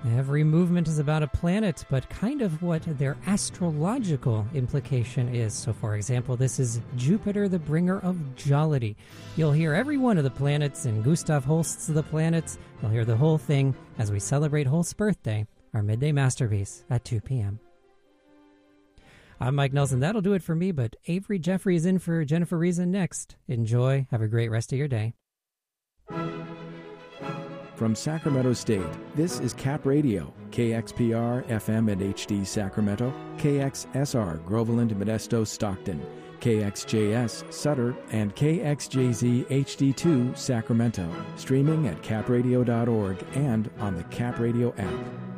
Every movement is about a planet, but kind of what their astrological implication is. So, for example, this is Jupiter, the bringer of jollity. You'll hear every one of the planets in Gustav Holst's The Planets. You'll hear the whole thing as we celebrate Holst's birthday, our midday masterpiece at 2 p.m. I'm Mike Nelson. That'll do it for me, but Avery Jeffrey is in for Jennifer Reason next. Enjoy. Have a great rest of your day. From Sacramento State, this is Cap Radio, KXPR FM and HD Sacramento, KXSR Groveland, Modesto, Stockton, KXJS Sutter, and KXJZ HD2 Sacramento. Streaming at capradio.org and on the Cap Radio app.